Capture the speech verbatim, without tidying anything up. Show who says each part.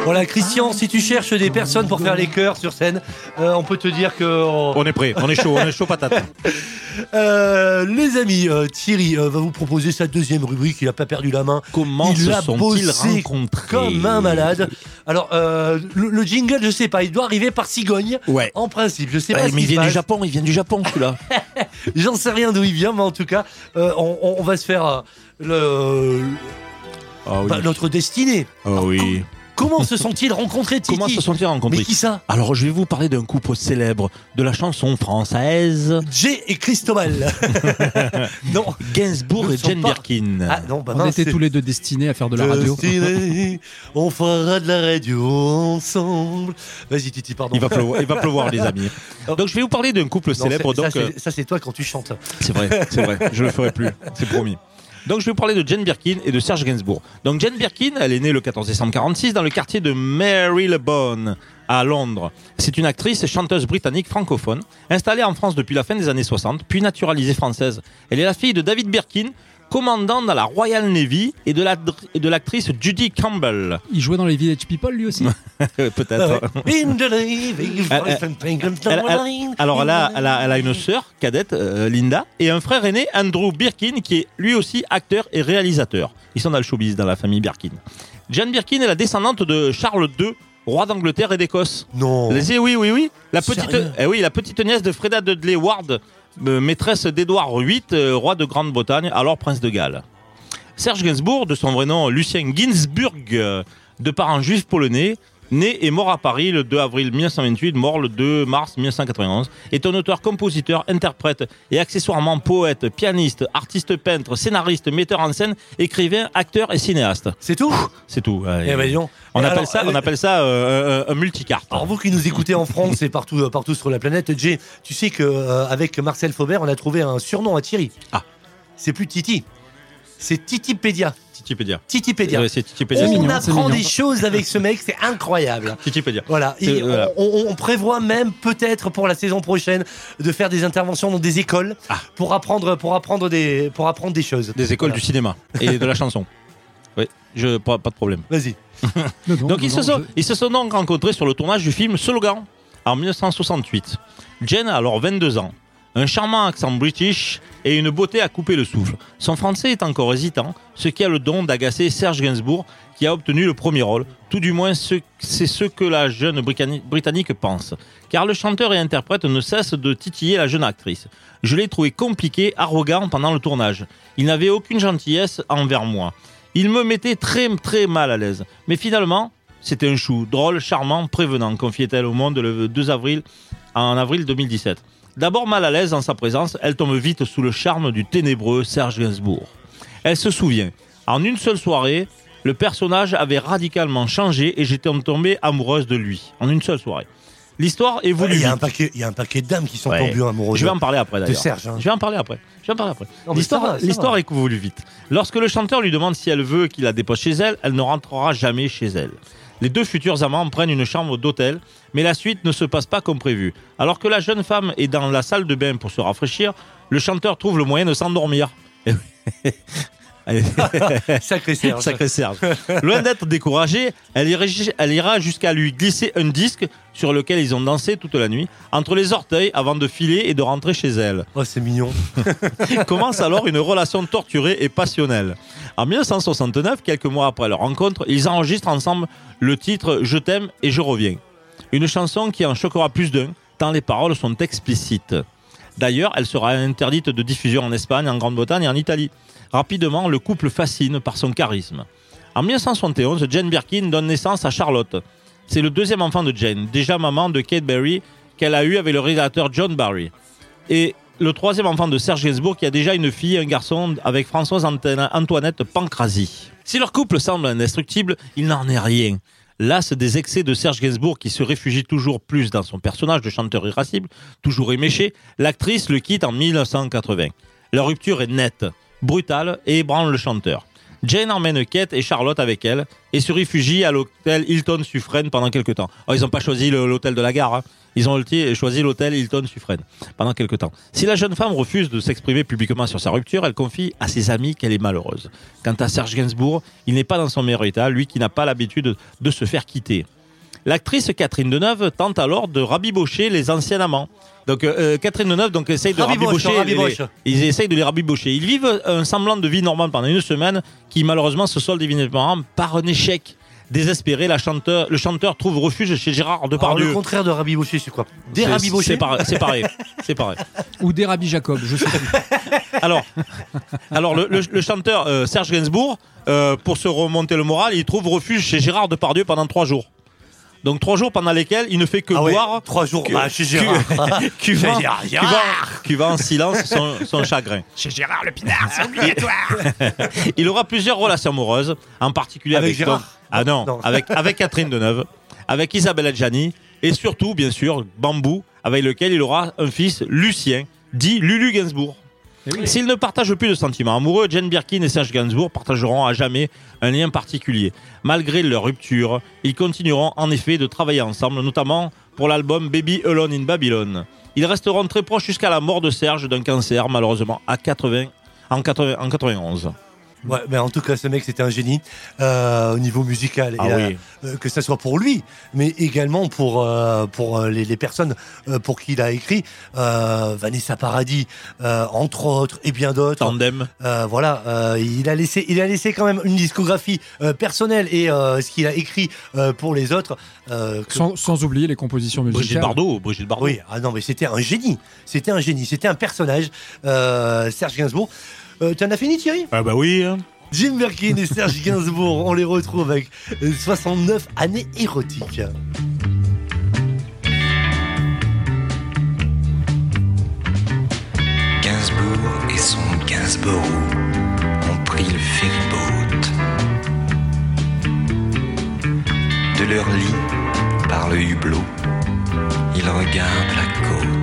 Speaker 1: Voilà, Christian, si tu cherches des personnes pour faire les chœurs sur scène, euh, on peut te dire que... On...
Speaker 2: on est prêt, on est chaud, on est chaud patate.
Speaker 1: Euh, les amis, euh, Thierry euh, va vous proposer sa deuxième rubrique. Il n'a pas perdu la main.
Speaker 2: Comment
Speaker 1: il
Speaker 2: se
Speaker 1: a
Speaker 2: sont-ils
Speaker 1: bossé
Speaker 2: rencontrés
Speaker 1: comme un malade. Alors, euh, le, le jingle, je sais pas, il doit arriver par cigogne.
Speaker 2: Ouais.
Speaker 1: En principe, je sais
Speaker 2: Ouais,
Speaker 1: pas. Ce
Speaker 2: mais il
Speaker 1: qui
Speaker 2: vient
Speaker 1: se
Speaker 2: du
Speaker 1: passe.
Speaker 2: Japon, il vient du Japon celui-là.
Speaker 1: J'en sais rien d'où il vient, mais en tout cas, euh, on, on va se faire euh, le,
Speaker 2: Ah oui.
Speaker 1: bah, notre destinée.
Speaker 2: Ah oui.
Speaker 1: Comment se sont-ils rencontrés, Titi?
Speaker 2: Comment se sont-ils rencontrés?
Speaker 1: Mais qui ça?
Speaker 2: Alors, je vais vous parler d'un couple célèbre de la chanson française.
Speaker 1: Jay et Cristobal. Non.
Speaker 2: Gainsbourg
Speaker 1: Ne
Speaker 2: et
Speaker 1: sont
Speaker 2: Jane
Speaker 1: pas-
Speaker 2: Birkin.
Speaker 1: Ah non, bah
Speaker 3: On
Speaker 1: mince,
Speaker 3: était
Speaker 1: c'est-
Speaker 3: tous les deux destinés à faire de la radio.
Speaker 1: Destinée, on fera de la radio ensemble. Vas-y, Titi, pardon.
Speaker 2: Il va pleuvoir, il va pleuvoir, les amis. Donc, je vais vous parler d'un couple
Speaker 1: Non,
Speaker 2: célèbre.
Speaker 1: c'est-
Speaker 2: Donc,
Speaker 1: ça,
Speaker 2: euh,
Speaker 1: c'est, ça, c'est toi quand tu chantes.
Speaker 2: c'est vrai, c'est vrai. Je le ferai plus, c'est promis. Donc, je vais vous parler de Jane Birkin et de Serge Gainsbourg. Donc, Jane Birkin, elle est née le quatorze décembre quarante-six dans le quartier de Marylebone, à Londres. C'est une actrice et chanteuse britannique francophone, installée en France depuis la fin des années soixante, puis naturalisée française. Elle est la fille de David Birkin, commandant dans la Royal Navy, et de, la, et de l'actrice Judy Campbell.
Speaker 3: Il jouait dans les Village People lui aussi.
Speaker 2: Peut-être.
Speaker 1: Ah ouais. In the navy,
Speaker 2: Elle- Elle- elle- alors, elle a, elle, a, elle a une sœur cadette, euh, Linda, et un frère aîné, Andrew Birkin, qui est lui aussi acteur et réalisateur. Ils sont dans le showbiz, dans la famille Birkin. Jane Birkin est la descendante de Charles deux, roi d'Angleterre et d'Écosse.
Speaker 1: Non.
Speaker 2: Les- Oui, oui, oui. La petite,
Speaker 1: Sérieux
Speaker 2: eh oui, la petite nièce de Freda Dudley Ward, euh, maîtresse d'Édouard huit, euh, roi de Grande-Bretagne, alors prince de Galles. Serge Gainsbourg, de son vrai nom Lucien Ginsburg, euh, de parents juifs polonais, né et mort à Paris le deux avril mille neuf cent vingt-huit, mort le deux mars mille neuf cent quatre-vingt-onze, est un auteur, compositeur, interprète et accessoirement poète, pianiste, artiste peintre, scénariste, metteur en scène, écrivain, acteur et cinéaste.
Speaker 1: C'est tout?
Speaker 2: C'est tout. ouais.
Speaker 1: Eh ben, dis donc.
Speaker 2: on,
Speaker 1: Et
Speaker 2: appelle
Speaker 1: alors,
Speaker 2: ça, on
Speaker 1: euh,
Speaker 2: appelle ça euh, un, un multicarte.
Speaker 1: Alors vous qui nous écoutez en France et partout, euh, partout sur la planète, Jay, tu sais qu'avec Marcel Faubert, on a trouvé un surnom à Thierry.
Speaker 2: Ah.
Speaker 1: C'est plus Titi, c'est Titipédia.
Speaker 2: Titipédia.
Speaker 1: Titipédia.
Speaker 2: Ouais, c'est Titipédia.
Speaker 1: On
Speaker 2: c'est
Speaker 3: mignon,
Speaker 1: apprend
Speaker 3: c'est mignon.
Speaker 1: des choses avec ce mec, c'est incroyable.
Speaker 2: Titipédia.
Speaker 1: Voilà,
Speaker 2: C'est-
Speaker 1: Et on,
Speaker 2: voilà.
Speaker 1: on- on prévoit même peut-être pour la saison prochaine de faire des interventions dans des écoles
Speaker 2: Ah.
Speaker 1: pour apprendre, pour apprendre des, pour apprendre des choses.
Speaker 2: Des écoles
Speaker 1: Voilà.
Speaker 2: du cinéma et de la chanson. Oui, je, pas, pas de problème.
Speaker 1: Vas-y.
Speaker 3: Non, non,
Speaker 2: Donc ils,
Speaker 3: non,
Speaker 2: se sont,
Speaker 3: je-
Speaker 2: ils se sont donc rencontrés sur le tournage du film Slogan en mille neuf cent soixante-huit. Jane a alors vingt-deux ans, un charmant accent british et une beauté à couper le souffle. Son français est encore hésitant, ce qui a le don d'agacer Serge Gainsbourg qui a obtenu le premier rôle. Tout du moins, ce- c'est ce que la jeune Bricani- Britannique pense. Car le chanteur et interprète ne cesse de titiller la jeune actrice. Je l'ai trouvé compliqué, arrogant pendant le tournage. Il n'avait aucune gentillesse envers moi. Il me mettait très très mal à l'aise. Mais finalement, c'était un chou, drôle, charmant, prévenant, confiait-elle au Monde le deux avril, en avril deux mille dix-sept. D'abord mal à l'aise en sa présence, elle tombe vite sous le charme du ténébreux Serge Gainsbourg. Elle se souvient, en une seule soirée, le personnage avait radicalement changé et j'étais tombée amoureuse de lui. En une seule soirée. L'histoire évolue
Speaker 1: Il y, a un
Speaker 2: vite.
Speaker 1: paquet, il y a un paquet de dames qui sont
Speaker 2: Ouais.
Speaker 1: tombées amoureuses.
Speaker 2: Je vais en parler après
Speaker 1: de
Speaker 2: d'ailleurs.
Speaker 1: Serge. hein.
Speaker 2: Je vais en parler après. Je vais en parler après.
Speaker 1: Non, mais
Speaker 2: L'histoire,
Speaker 1: ça va, ça
Speaker 2: l'histoire
Speaker 1: va.
Speaker 2: évolue vite. Lorsque le chanteur lui demande si elle veut qu'il la dépose chez elle, elle ne rentrera jamais chez elle. Les deux futurs amants prennent une chambre d'hôtel, mais la suite ne se passe pas comme prévu. Alors que la jeune femme est dans la salle de bain pour se rafraîchir, le chanteur trouve le moyen de s'endormir. Allez.
Speaker 1: Sacré Serge.
Speaker 2: Sacré Serge. Loin d'être découragée, elle ira, elle ira jusqu'à lui glisser un disque sur lequel ils ont dansé toute la nuit, entre les orteils avant de filer et de rentrer chez elle.
Speaker 1: Oh, c'est mignon.
Speaker 2: Commence alors une relation torturée et passionnelle. En mille neuf cent soixante-neuf, quelques mois après leur rencontre, ils enregistrent ensemble le titre « Je t'aime et je reviens ». Une chanson qui en choquera plus d'un, tant les paroles sont explicites. D'ailleurs, elle sera interdite de diffusion en Espagne, en Grande-Bretagne et en Italie. Rapidement, le couple fascine par son charisme. En mille neuf cent soixante et onze, Jane Birkin donne naissance à Charlotte. C'est le deuxième enfant de Jane, déjà maman de Kate Barry, qu'elle a eu avec le réalisateur John Barry. Et le troisième enfant de Serge Gainsbourg, qui a déjà une fille et un garçon avec Françoise Antoinette Pancrazy. Si leur couple semble indestructible, il n'en est rien. Las des excès de Serge Gainsbourg, qui se réfugie toujours plus dans son personnage de chanteur irascible, toujours éméché, l'actrice le quitte en mille neuf cent quatre-vingts. Leur rupture est nette, brutale et ébranle le chanteur. Jane emmène Kate et Charlotte avec elle et se réfugie à l'hôtel Hilton Suffren pendant quelques temps. Oh, ils n'ont pas choisi le, l'hôtel de la gare, hein. Ils ont choisi l'hôtel Hilton Suffren pendant quelques temps. Si la jeune femme refuse de s'exprimer publiquement sur sa rupture, elle confie à ses amis qu'elle est malheureuse. Quant à Serge Gainsbourg, il n'est pas dans son meilleur état, lui qui n'a pas l'habitude de se faire quitter. L'actrice Catherine Deneuve tente alors de rabibocher les anciens amants. Donc euh, Catherine Deneuve donc essaye de
Speaker 1: Rabiboche,
Speaker 2: rabibocher.
Speaker 1: rabiboche.
Speaker 2: Les, ils essayent de les rabibocher. Ils vivent un semblant de vie normale pendant une semaine, qui malheureusement se solde évidemment par un échec. Désespéré, la chanteur, le chanteur trouve refuge chez Gérard Depardieu.
Speaker 1: Alors, le contraire de rabibocher, c'est quoi? Des
Speaker 2: C'est-
Speaker 1: rabibocher.
Speaker 2: C'est pareil. C'est pareil. C'est pareil.
Speaker 3: Ou des Rabbi Jacob, je sais plus.
Speaker 2: Alors, alors le, le- le chanteur euh, Serge Gainsbourg, euh, pour se remonter le moral, il trouve refuge chez Gérard Depardieu pendant trois jours. Donc trois jours pendant lesquels il ne fait que
Speaker 1: Ah ouais,
Speaker 2: boire,
Speaker 1: trois jours
Speaker 2: que-
Speaker 1: bah, chez Gérard.
Speaker 2: cuvant,
Speaker 1: Chez Gérard.
Speaker 2: cuvant- cuvant en silence son, son chagrin.
Speaker 4: Chez Gérard Le Pinard, c'est obligatoire.
Speaker 2: Il aura plusieurs relations amoureuses, en particulier
Speaker 1: Avec
Speaker 2: avec,
Speaker 1: Gérard
Speaker 2: donc- ah non,
Speaker 1: Non.
Speaker 2: avec avec Catherine Deneuve, avec Isabelle Adjani et surtout bien sûr Bambou, avec lequel il aura un fils, Lucien, dit Lulu Gainsbourg.
Speaker 3: Eh oui.
Speaker 2: S'ils ne partagent plus de sentiments amoureux, Jane Birkin et Serge Gainsbourg partageront à jamais un lien particulier. Malgré leur rupture, ils continueront en effet de travailler ensemble, notamment pour l'album Baby Alone in Babylon. Ils resteront très proches jusqu'à la mort de Serge d'un cancer, malheureusement, à quatre-vingts, en, quatre-vingts, en quatre-vingt-onze.
Speaker 1: Ouais, mais en tout cas, ce mec, c'était un génie euh, au niveau musical.
Speaker 2: Ah
Speaker 1: Et,
Speaker 2: oui.
Speaker 1: euh, euh, que ça soit pour lui, mais également pour, euh, pour euh, les, les personnes euh, pour qui il a écrit. Euh, Vanessa Paradis, euh, entre autres, et bien d'autres.
Speaker 2: Tandem.
Speaker 1: Euh, voilà, euh, il, a laissé, il a laissé quand même une discographie euh, personnelle et euh, ce qu'il a écrit euh, pour les autres. euh, que-
Speaker 3: Sans, sans oublier les compositions musicales.
Speaker 2: Brigitte Bardot, Brigitte Bardot.
Speaker 1: Oui, ah non, mais c'était un génie. C'était un génie. C'était un personnage. Euh, Serge Gainsbourg. Euh, tu en as fini, Thierry?
Speaker 2: Ah bah oui. hein.
Speaker 1: Jim Birkin et Serge Gainsbourg, on les retrouve avec euh, soixante-neuf années érotiques.
Speaker 5: Gainsbourg et son Gainsborough ont pris le ferryboat. De leur lit, par le hublot, ils regardent la côte.